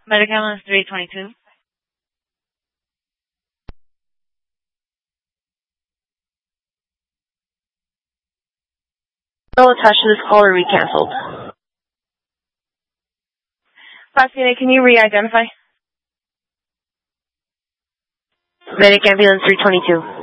Medical Ambulance 322. No attached to this call or recanceled. Paciente, can you re-identify? Medic Ambulance 322.